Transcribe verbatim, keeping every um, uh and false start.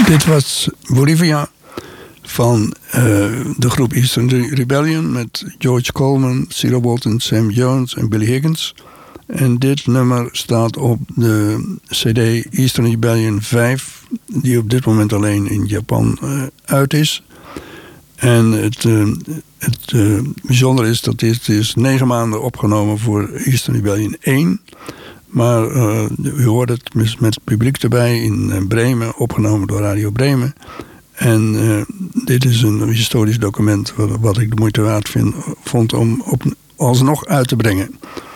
Dit was Bolivia van uh, de groep Eastern Rebellion met George Coleman, Cyril Walton, Sam Jones en Billy Higgins. En dit nummer staat op de cd Eastern Rebellion vijf, die op dit moment alleen in Japan uh, uit is. En het, uh, het uh, bijzondere is dat dit is negen maanden opgenomen voor Eastern Rebellion één. Maar uh, u hoort het met, met het publiek erbij in uh, Bremen, opgenomen door Radio Bremen. En uh, dit is een historisch document wat, wat ik de moeite waard vind, vond om op, alsnog uit te brengen.